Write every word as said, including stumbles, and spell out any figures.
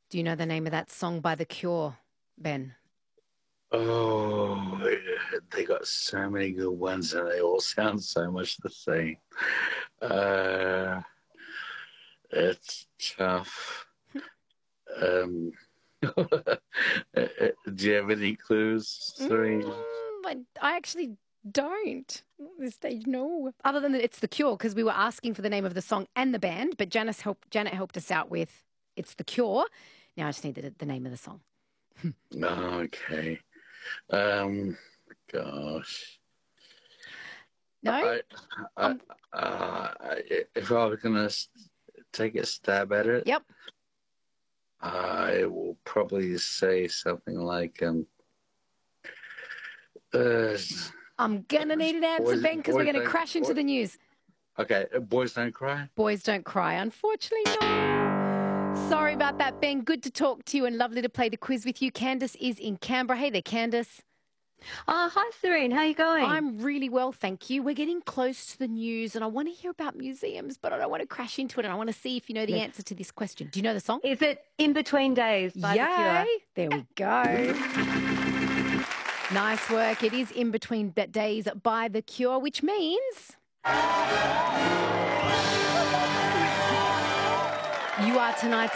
Do you know the name of that song by The Cure, Ben? Oh, they got so many good ones and they all sound so much the same. Uh, it's tough. Um, do you have any clues, Serene? Mm, I, I actually don't at this stage, no. Other than that it's The Cure, because we were asking for the name of the song and the band, but Janice helped, Janet helped us out with It's The Cure. Now I just need the, the name of the song. Okay. Um, gosh. No? I, I, Um, uh, if I was gonna take a stab at it, yep. I will probably say something like, um, uh, I'm going to need an answer, boys, Ben, because we're boys going to don't, crash into boy, the news. okay, boys don't cry. Boys don't cry. Unfortunately, no. Sorry about that, Ben. Good to talk to you and lovely to play the quiz with you. Candace is in Canberra. Hey there, Candace. Oh, hi, Serene. How are you going? I'm really well, thank you. We're getting close to the news and I want to hear about museums, but I don't want to crash into it and I want to see if you know the Yes. answer to this question. Do you know the song? Is it In Between Days by Yay! The Cure? There we go. Nice work. It is In Between Days by The Cure, which means you are tonight's